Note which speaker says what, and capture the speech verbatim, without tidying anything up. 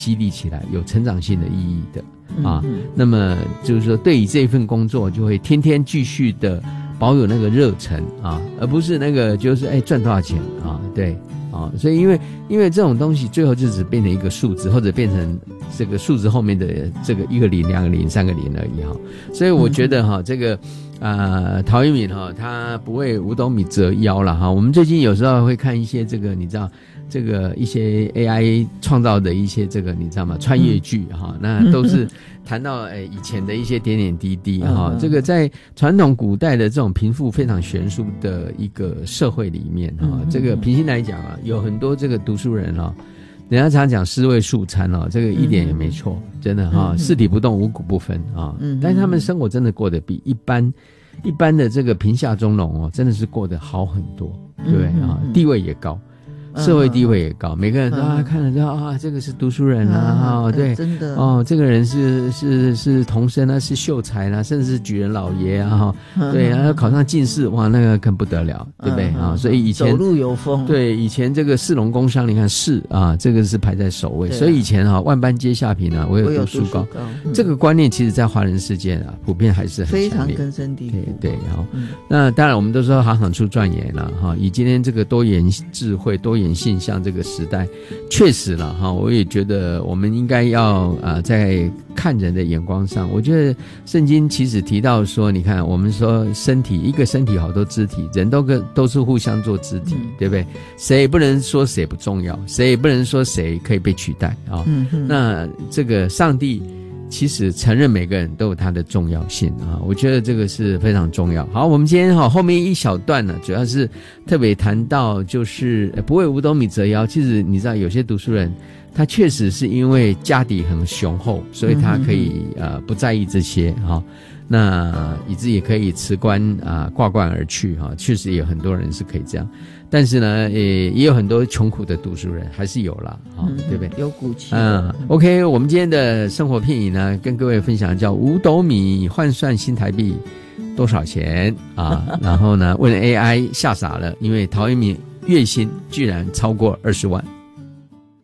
Speaker 1: 激励起来，有成长性的意义的啊。嗯嗯那么就是说，对于这份工作，就会天天继续的保有那个热忱啊，而不是那个就是哎赚多少钱啊，对啊。所以因为因为这种东西，最后就只变成一个数字，或者变成这个数字后面的这个一个零、两个零、三个零而已哈。所以我觉得哈，这个。呃，陶渊明哈，他不为五斗米折腰了哈。我们最近有时候会看一些这个，你知道，这个一些 A I 创造的一些这个，你知道吗？穿越剧哈，那都是谈到诶以前的一些点点滴滴哈。这个在传统古代的这种贫富非常悬殊的一个社会里面哈，这个平心来讲啊，有很多这个读书人啊。人家常讲尸位素餐哦，这个一点也没错，嗯、真的哈、哦，四体不动，五谷不分啊。嗯，但是他们生活真的过得比一般一般的这个贫下中农哦，真的是过得好很多，对不对啊？地位也高。社会地位也高，每个人都啊看了之后啊，这个是读书人啊，哈，对，
Speaker 2: 真的
Speaker 1: 哦，这个人是是是童生啊，是秀才啦，甚至是举人老爷啊，哈，对，然后考上进士，哇，那个更不得了，对不对啊？所以以前
Speaker 2: 走路有风，
Speaker 1: 对，以前这个士农工商，你看士啊，这个是排在首位，所以以前哈万般皆下品啊，唯有读书高，这个观念其实在华人世界啊，普遍还是很
Speaker 2: 非常根深蒂固，
Speaker 1: 对对，好，那当然我们都说行行出状元了哈，以今天这个多元智慧多。现象这个时代确实了哈，我也觉得我们应该要啊、呃，在看人的眼光上，我觉得圣经其实提到说，你看我们说身体一个身体好多肢体，人都跟都是互相做肢体，对不对？谁也不能说谁不重要，谁也不能说谁可以被取代啊、哦。那这个上帝。其实承认每个人都有他的重要性啊，我觉得这个是非常重要。好，我们今天哈后面一小段呢，主要是特别谈到就是不为五斗米折腰。其实你知道，有些读书人他确实是因为家底很雄厚，所以他可以呃不在意这些哈。那以致也可以辞官啊、呃、挂冠而去哈，确实有很多人是可以这样，但是呢，也也有很多穷苦的读书人还是有啦，哈、嗯，对不对？
Speaker 2: 有骨气。
Speaker 1: 嗯 ，OK， 我们今天的生活片语呢，跟各位分享叫五斗米换算新台币多少钱啊？然后呢，问 A I 吓傻了，因为陶渊明月薪居然超过二十万。